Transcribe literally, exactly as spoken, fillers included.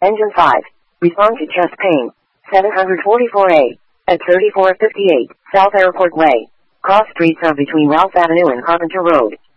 Engine five. Respond to chest pain. seven forty-four A. At thirty-four fifty-eight, South Airport Way. Cross streets are between Ralph Avenue and Carpenter Road.